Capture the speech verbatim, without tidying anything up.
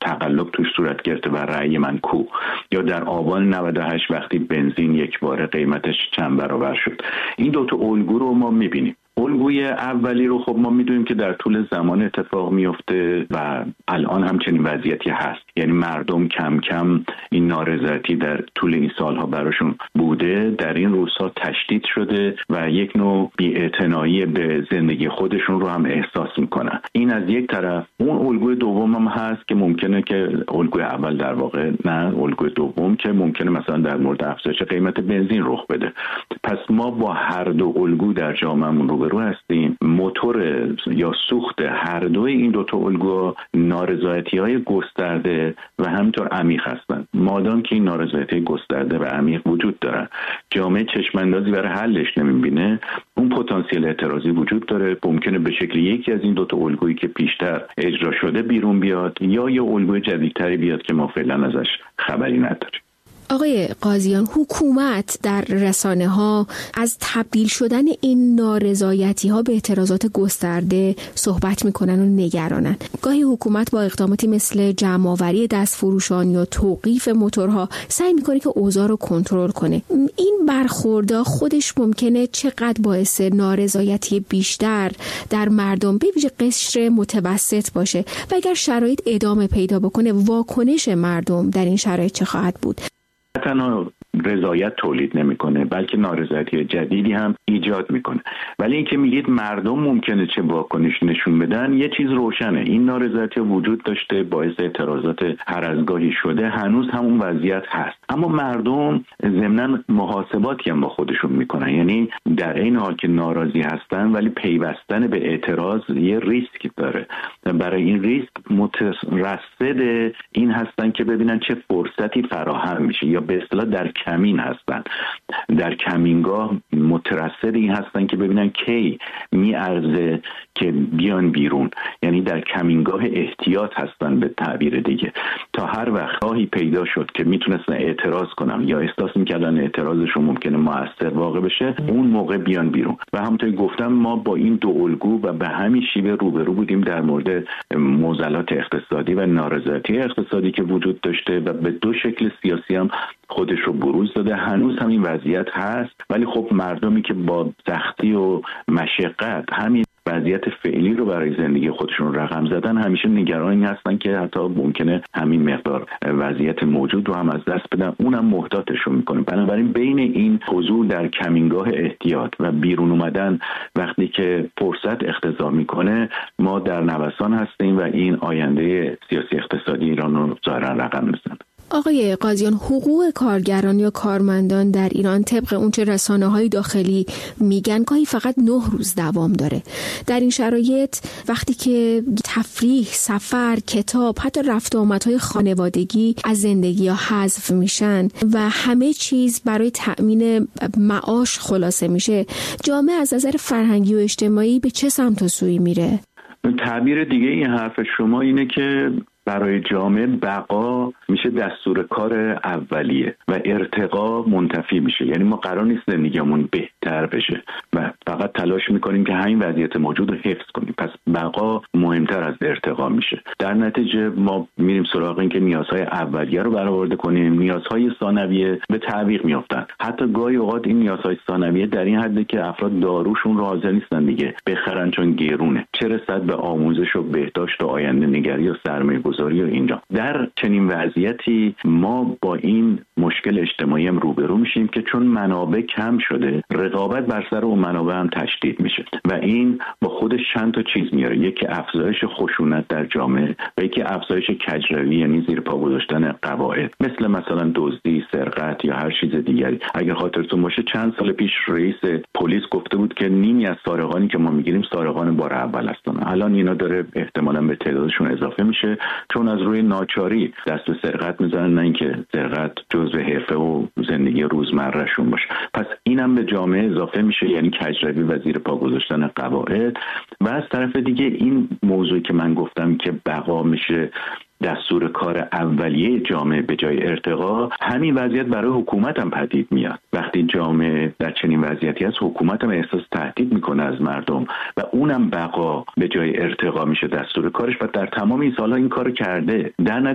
تقلب توش صورت گرفته و رأی من کو، یا در آبان نود و هشت وقتی بنزین یک بار قیمتش چند برابر شد. این دو تا الگو رو ما میبینیم. الگوی اولی رو خب ما میدونیم که در طول زمان اتفاق میفته و الان همچنین وضعیتی هست، یعنی مردم کم کم این نارضایتی در طول این سالها براشون بوده در این روزها تشدید شده و یک نوع بی‌اعتنایی به زندگی خودشون رو هم احساس میکنن. این از یک طرف. اون الگوی دوم هم هست که ممکنه که الگوی اول در واقع نه، الگوی دوم که ممکنه مثلا در مورد افزایش قیمت بنزین رخ بده. پس ما با هر دو الگو در جامعهمون رو رو هستیم. موتور یا سوخت هر دوی این دو تا الگو نارضایتی‌های گسترده و همینطور عمیق هستند. مادام که این نارضایتی گسترده و عمیق وجود داره، جامعه چشم‌اندازی برای حلش نمی‌بینه، اون پتانسیل اعتراضی وجود داره. ممکنه به شکل یکی از این دو تا الگویی که پیشتر اجرا شده بیرون بیاد یا یه الگوی جدیدتری بیاد که ما فعلا ازش خبری نداریم. آقای قاضیان، حکومت در رسانه ها از تبدیل شدن این نارضایتی ها به اعتراضات گسترده صحبت میکنن و نگرانن. گاهی حکومت با اقداماتی مثل جمع‌آوری دستفروشان یا توقیف موتورها سعی میکنه که اوضاع رو کنترل کنه. این برخوردها خودش ممکنه چقدر باعث نارضایتی بیشتر در مردم به ویژه قشر متوسط باشه و اگر شرایط ادامه پیدا بکنه واکنش مردم در این شرایط چه خواهد بود؟ تنها رضایت تولید نمیکنه بلکه نارضایتی جدیدی هم ایجاد میکنه. ولی اینکه میگید مردم ممکنه چه واکنش نشون بدن، یه چیز روشنه، این نارضایتی وجود داشته، باعث اعتراضات هر از گاهی شده، هنوز همون وضعیت هست. اما مردم ضمناً محاسباتی هم با خودشون میکنن، یعنی در این حال که ناراضی هستن ولی پیوستن به اعتراض یه ریسک داره. برای این ریسک مترصد این هستن که ببینن چه فرصتی فراهم میشه، یا به اصطلاح در کمین هستن، در کمینگاه مترصد این هستن که ببینن کی میارزه که بیان بیرون، یعنی در کمینگاه احتیاط هستن به تعبیر دیگه، تا هر وقت راهی پیدا شد که میتونستن اعتراض کنن یا احساس میکردن اعتراضشون ممکنه مؤثر واقع بشه، اون موقع بیان بیرون. و همونطور گفتم ما با این دو الگو و به همین شیوه روبرو بودیم در مورد معضلات اقتصادی و نارضایتی اقتصادی که وجود داشته و به دو شکل سیاسی هم خودش رو بروز داده. هنوز همین وضعیت هست، ولی خب مردمی که با سختی و مشقت همین وضعیت فعلی رو برای زندگی خودشون رقم زدن، همیشه نگران این هستن که حتی ممکنه همین مقدار وضعیت موجود رو هم از دست بدن، اونم محتاطشون میکنه. بنابراین بین این حضور در کمینگاه احتیاط و بیرون اومدن وقتی که فرصت اقتضا میکنه، ما در نوسان هستیم و این آینده سیاسی اقتصادی ایران رو ظاهرا رقم میزنه. آقای قاضیان، حقوق کارگران یا کارمندان در ایران طبق اونچه رسانه‌های داخلی میگن گاهی فقط نه روز دوام داره. در این شرایط وقتی که تفریح، سفر، کتاب، حتی رفت و آمدهای خانوادگی از زندگی ها حذف میشن و همه چیز برای تأمین معاش خلاصه میشه، جامعه از نظر فرهنگی و اجتماعی به چه سمت و سوی میره؟ تعبیر دیگه این حرف شما اینه که برای جامعه بقا میشه دستور کار اولیه و ارتقا منتفی میشه. یعنی ما قرار نیست زندگیمون بهتر بشه و فقط تلاش میکنیم که همین وضعیت موجود رو حفظ کنیم. پس بقا مهمتر از ارتقا میشه. در نتیجه ما میریم سراغ این که نیازهای اولیه رو برآورده کنیم، نیازهای ثانویه به تعویق میافتن. حتی گاهی اوقات این نیازهای ثانویه در این حده که افراد داروشون رو حاضر نیستن دیگه بخرن چون گرونه، چه رسد به آموزش و بهداشت و آینده نگری و سرمایه گذاری و اینجا. در چنین وضعیتی ما با این مشکل اجتماعی هم روبرو میشیم که چون منابع کم شده، رقابت بر سر اون منابع هم تشدید میشه و این با خودش چند تا چیز میاره. یکی افزایش خشونت در جامعه و یکی افزایش کجروی، یعنی زیر پا گذاشتن قواعد، مثل مثلا دزدی، سرقت یا هر چیز دیگری. اگر خاطرتون باشه چند سال پیش رئیس پلیس گفته بود که نیمی از سارقانی که ما میگیریم سارقان بار اول هستن. الان اینا داره احتمالاً به تعدادشون اضافه میشه چون از روی ناچاری دست به سرقت میزنن، نه اینکه سرقت جزء حرفه و زندگی روزمرهشون باشه. پس اینم به جامعه اضافه میشه، یعنی کجروی و زیر پا گذاشتن قواعد. و از طرف دیگه این موضوعی که من گفتم که بقا میشه دستور کار اولیه جامعه به جای ارتقا، همین وضعیت برای حکومت هم پدید میاد. وقتی جامعه در چنین وضعیتی هست، حکومت هم احساس تهدید میکنه از مردم و اونم بقا به جای ارتقا میشه دستور کارش و در تمام این سالها این کارو کرده. در